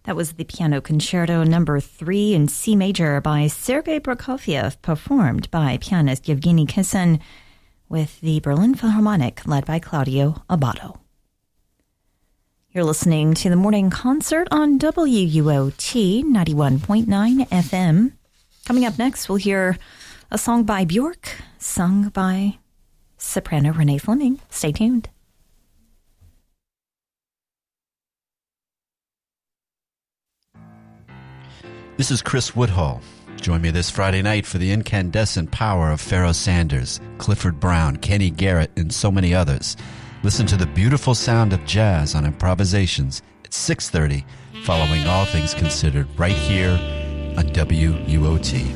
That was the Piano Concerto No. 3 in C major by Sergei Prokofiev, performed by pianist Yevgeny Kissin with the Berlin Philharmonic, led by Claudio Abbado. You're listening to the Morning Concert on WUOT 91.9 FM. Coming up next, we'll hear a song by Björk, sung by soprano Renee Fleming. Stay tuned. This is Chris Woodhull. Join me this Friday night for the incandescent power of Pharoah Sanders, Clifford Brown, Kenny Garrett, and so many others. Listen to the beautiful sound of jazz on Improvisations at 6:30, following All Things Considered right here on WUOT.